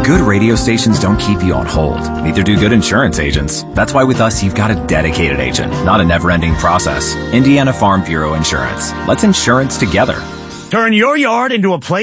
Good radio stations don't keep you on hold. Neither do good insurance agents. That's why with us, you've got a dedicated agent, not a never-ending process. Indiana Farm Bureau Insurance. Let's insurance together. Turn your yard into a place